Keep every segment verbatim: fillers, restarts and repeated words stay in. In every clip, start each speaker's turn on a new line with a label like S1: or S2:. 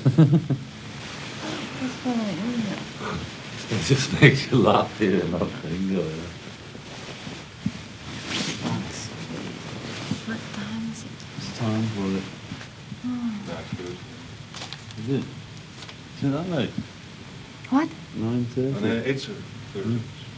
S1: It just makes you laugh here, not bingo.
S2: What time is it?
S1: It's time for it.
S2: Oh.
S3: That's good.
S1: Is it? Is it that late?
S2: What?
S1: Nine thirty.
S3: And then it's a thirty.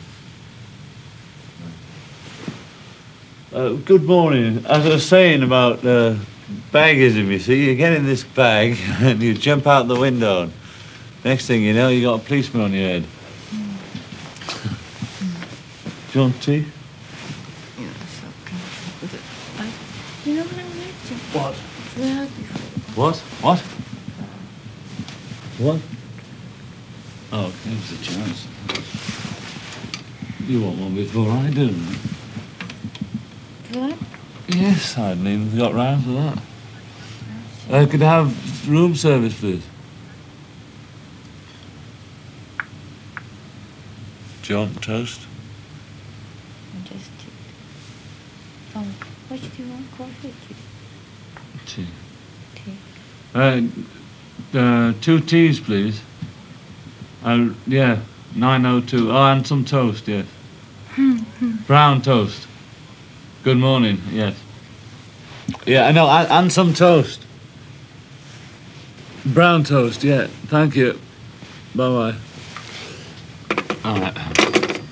S1: Uh, good morning. As I was saying about uh, baggism, you see, you get in this bag and you jump out the window. And next thing you know, you got a policeman on your head.
S2: Mm.
S1: Do you want tea?
S2: Yes, okay. I, you know what I'm to?
S1: What?
S2: Well,
S1: What? What? What? Oh, there's a chance. You want one before I do.
S2: what?
S1: Yes, I hadn't even got round to that. Uh, could I have room service, please? Do you want toast?
S2: Just oh, what do you want? Coffee? Tea?
S1: Tea.
S2: Tea.
S1: Uh, uh, two teas, please. Uh, yeah, nine oh two. Oh, and some toast, yes. Brown toast. Good morning, yes. Yeah, I know, and, and some toast. Brown toast, yeah. Thank you. Bye-bye. All right.